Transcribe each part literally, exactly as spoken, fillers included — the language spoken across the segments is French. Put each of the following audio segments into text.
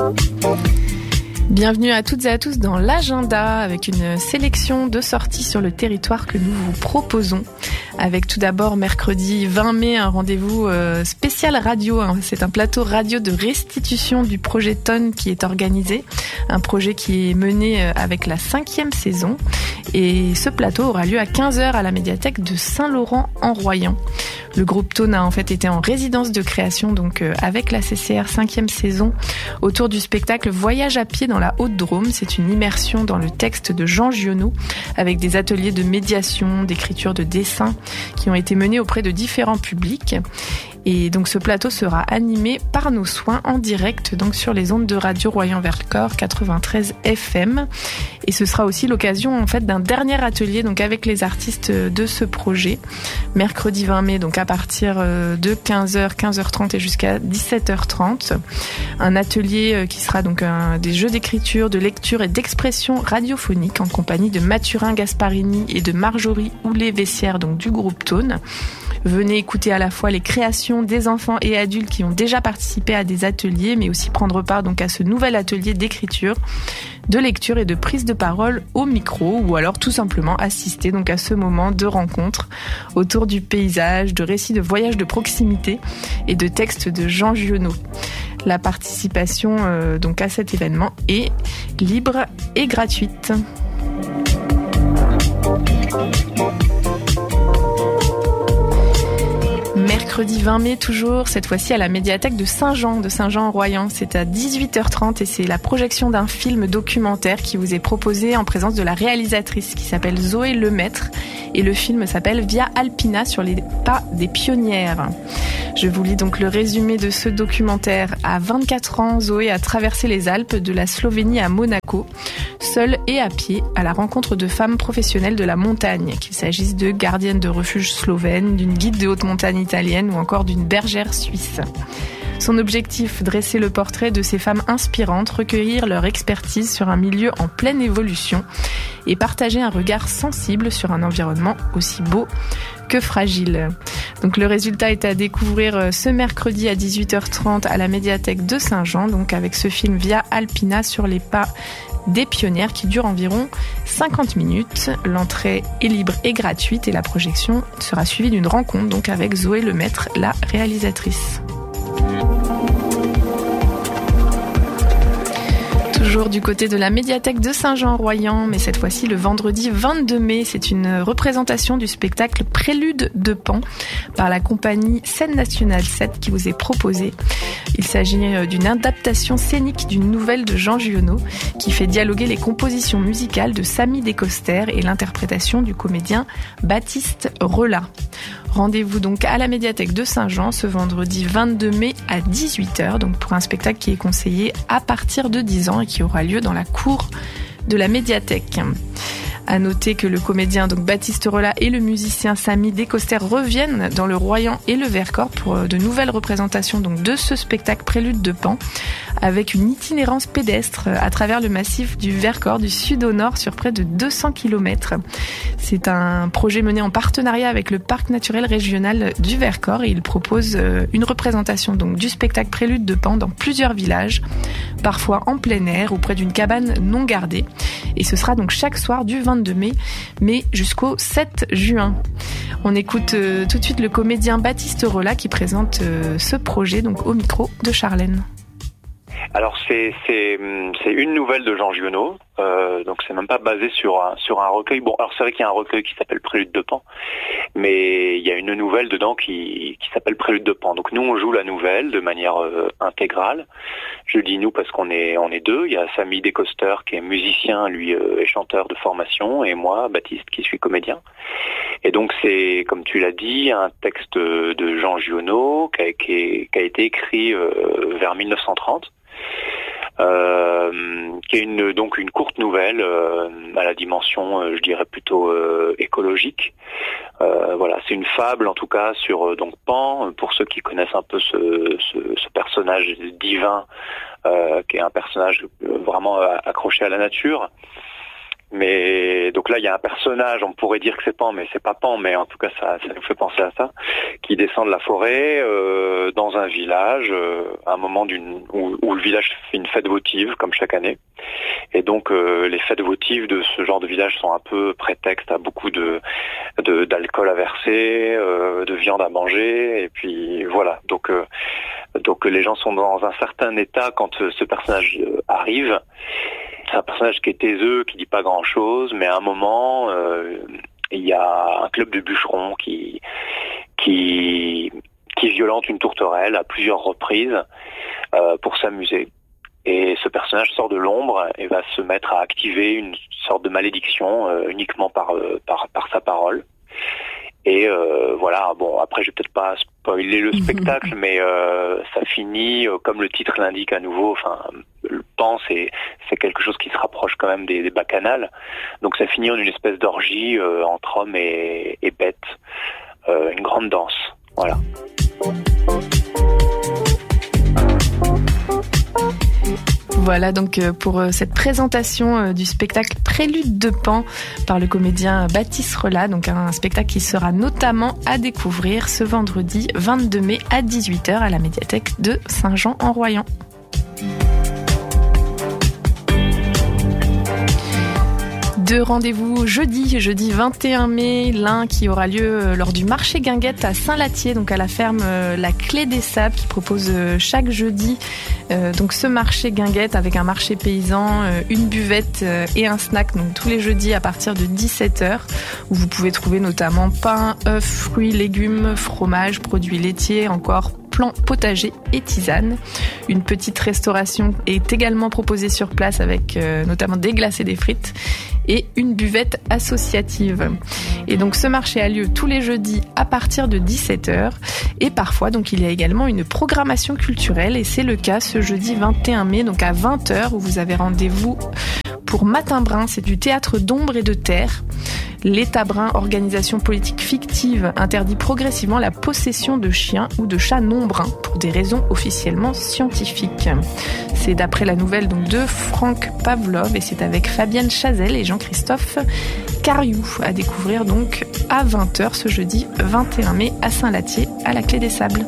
Bienvenue à toutes et à tous dans l'agenda avec une sélection de sorties sur le territoire que nous vous proposons. Avec tout d'abord mercredi vingt mai un rendez-vous spécial radio. C'est un plateau radio de restitution du projet Tonne qui est organisé. Un projet qui est mené avec la cinquième saison. Et ce plateau aura lieu à quinze heures à la médiathèque de Saint-Laurent-en-Royan. Le groupe Tonne a en fait été en résidence de création donc avec la C C R cinquième saison autour du spectacle Voyage à pied dans la Haute-Drôme. C'est une immersion dans le texte de Jean Giono avec des ateliers de médiation, d'écriture, de dessin qui ont été menés auprès de différents publics. Et donc ce plateau sera animé par nos soins en direct donc sur les ondes de Radio Royan-Vercors quatre-vingt-treize F M. Et ce sera aussi l'occasion en fait d'un dernier atelier donc avec les artistes de ce projet. Mercredi vingt mai donc à partir de quinze heures, quinze heures trente et jusqu'à dix-sept heures trente. Un atelier qui sera donc un, des jeux d'écriture, de lecture et d'expression radiophonique en compagnie de Mathurin Gasparini et de Marjorie Houlet-Vessière donc du groupe Tonne. Venez écouter à la fois les créations des enfants et adultes qui ont déjà participé à des ateliers, mais aussi prendre part donc à ce nouvel atelier d'écriture, de lecture et de prise de parole au micro, ou alors tout simplement assister donc à ce moment de rencontre autour du paysage, de récits de voyages de proximité et de textes de Jean Giono. La participation euh, donc à cet événement est libre et gratuite. Mercredi vingt mai toujours, cette fois-ci à la médiathèque de Saint-Jean, de Saint-Jean-en-Royan. C'est à dix-huit heures trente et c'est la projection d'un film documentaire qui vous est proposé en présence de la réalisatrice qui s'appelle Zoé Lemaître. Et le film s'appelle Via Alpina sur les pas des pionnières. Je vous lis donc le résumé de ce documentaire. À vingt-quatre ans, Zoé a traversé les Alpes de la Slovénie à Monaco, seule et à pied, à la rencontre de femmes professionnelles de la montagne, qu'il s'agisse de gardiennes de refuge slovènes, d'une guide de haute montagne italienne ou encore d'une bergère suisse. Son objectif, dresser le portrait de ces femmes inspirantes, recueillir leur expertise sur un milieu en pleine évolution et partager un regard sensible sur un environnement aussi beau que fragile. Donc le résultat est à découvrir ce mercredi à dix-huit heures trente à la médiathèque de Saint-Jean, donc avec ce film Via Alpina sur les pas des pionnières qui dure environ cinquante minutes. L'entrée est libre et gratuite et la projection sera suivie d'une rencontre donc avec Zoé Lemaître, la réalisatrice. Toujours du côté de la médiathèque de Saint-Jean-en-Royan, mais cette fois-ci le vendredi vingt-deux mai, c'est une représentation du spectacle Prélude de Pan par la compagnie Scène Nationale sept qui vous est proposée. Il s'agit d'une adaptation scénique d'une nouvelle de Jean Giono qui fait dialoguer les compositions musicales de Samy Descoster et l'interprétation du comédien Baptiste Relat. Rendez-vous donc à la médiathèque de Saint-Jean ce vendredi vingt-deux mai à dix-huit heures, donc pour un spectacle qui est conseillé à partir de dix ans et qui aura lieu dans la cour de la médiathèque. À noter que le comédien donc Baptiste Relat et le musicien Samy Descoster reviennent dans le Royan et le Vercors pour de nouvelles représentations donc de ce spectacle Prélude de Pan avec une itinérance pédestre à travers le massif du Vercors du sud au nord sur près de deux cents kilomètres. C'est un projet mené en partenariat avec le parc naturel régional du Vercors et il propose une représentation donc du spectacle Prélude de Pan dans plusieurs villages, parfois en plein air ou près d'une cabane non gardée. Et ce sera donc chaque soir du vingt-deux mai, mais jusqu'au sept juin. On écoute euh, tout de suite le comédien Baptiste Relat qui présente euh, ce projet donc au micro de Charlène. Alors c'est c'est c'est une nouvelle de Jean Giono, euh, donc c'est même pas basé sur un sur un recueil. Bon, alors c'est vrai qu'il y a un recueil qui s'appelle Prélude de Pan, mais il y a une nouvelle dedans qui qui s'appelle Prélude de Pan. Donc nous on joue la nouvelle de manière euh, intégrale. Je dis nous parce qu'on est on est deux. Il y a Samy Descoster qui est musicien, lui euh, est chanteur de formation, et moi Baptiste qui suis comédien. Et donc c'est, comme tu l'as dit, un texte de Jean Giono qui a, qui a été écrit euh, vers mille neuf cent trente. Euh, qui est une, donc une courte nouvelle euh, à la dimension, euh, je dirais plutôt euh, écologique. Euh, voilà, c'est une fable en tout cas sur euh, donc Pan. Pour ceux qui connaissent un peu ce, ce, ce personnage divin, euh, qui est un personnage vraiment accroché à la nature, Mais donc là, il y a un personnage, on pourrait dire que c'est Pan, mais c'est pas Pan, mais en tout cas, ça, ça nous fait penser à ça, qui descend de la forêt euh, dans un village, euh, à un moment d'une où, où le village fait une fête votive, comme chaque année. Et donc, euh, les fêtes votives de ce genre de village sont un peu prétexte à beaucoup de, de d'alcool à verser, euh, de viande à manger, et puis voilà. Donc, euh, donc les gens sont dans un certain état quand ce personnage arrive. C'est un personnage qui est taiseux, qui dit pas grand-chose, mais à un moment, euh, il y a un club de bûcherons qui qui qui violente une tourterelle à plusieurs reprises euh, pour s'amuser. Et ce personnage sort de l'ombre et va se mettre à activer une sorte de malédiction euh, uniquement par, euh, par par sa parole. Et euh, voilà, bon, après je vais peut-être pas spoiler le spectacle, mais euh, ça finit, euh, comme le titre l'indique à nouveau, enfin, le Pan, c'est, c'est quelque chose qui se rapproche quand même des, des bacchanales. Donc ça finit en une espèce d'orgie euh, entre hommes et, et bêtes, euh, une grande danse, voilà. Voilà donc pour cette présentation du spectacle Prélude de Pan par le comédien Baptiste Relat, donc un spectacle qui sera notamment à découvrir ce vendredi vingt-deux mai à dix-huit heures à la médiathèque de Saint-Jean-en-Royans. Deux rendez-vous jeudi, jeudi vingt et un mai, l'un qui aura lieu lors du marché Guinguette à Saint-Lathier, donc à la ferme La Clé des Sables, qui propose chaque jeudi euh, donc ce marché Guinguette avec un marché paysan, euh, une buvette euh, et un snack, donc tous les jeudis à partir de dix-sept heures, où vous pouvez trouver notamment pain, œufs, fruits, légumes, fromage, produits laitiers, encore plans potagers et tisanes. Une petite restauration est également proposée sur place avec euh, notamment des glaces et des frites et une buvette associative. Et donc ce marché a lieu tous les jeudis à partir de dix-sept heures et parfois donc il y a également une programmation culturelle et c'est le cas ce jeudi vingt et un mai donc à vingt heures où vous avez rendez-vous pour Matin Brun, c'est du théâtre d'ombre et de terre. L'État brun, organisation politique fictive, interdit progressivement la possession de chiens ou de chats non bruns pour des raisons officiellement scientifiques. C'est d'après la nouvelle donc, de Franck Pavlov et c'est avec Fabienne Chazelle et Jean-Christophe Cariou à découvrir donc à vingt heures ce jeudi vingt et un mai à Saint-Lathier à la Clé des Sables.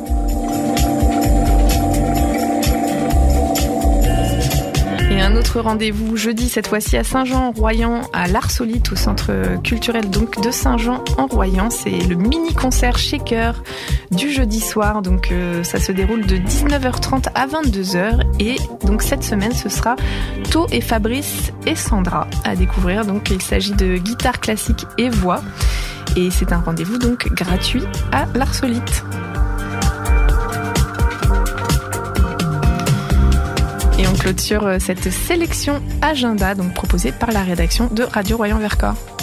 Et un autre rendez-vous jeudi, cette fois-ci à Saint-Jean-en-Royans, à l'Arsolite, au centre culturel donc de Saint-Jean-en-Royans. C'est le mini-concert Shaker du jeudi soir. Donc euh, ça se déroule de dix-neuf heures trente à vingt-deux heures. Et donc cette semaine, ce sera To et Fabrice et Sandra à découvrir. Donc il s'agit de guitare classique et voix. Et c'est un rendez-vous donc gratuit à l'Arsolite. Et on clôture cette sélection agenda donc proposée par la rédaction de Radio Royan Vercors.